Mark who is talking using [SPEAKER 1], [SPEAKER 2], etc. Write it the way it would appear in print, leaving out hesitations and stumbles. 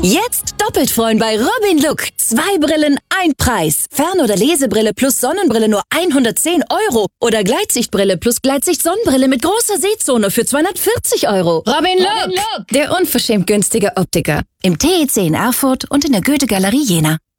[SPEAKER 1] Jetzt doppelt freuen bei Robin Look. 2 Brillen, ein Preis. Fern- oder Lesebrille plus Sonnenbrille nur 110 €. Oder Gleitsichtbrille plus Gleitsicht-Sonnenbrille mit großer Sehzone für 240 €. Robin Look, der unverschämt günstige Optiker. Im TEC in Erfurt und in der Goethe-Galerie Jena.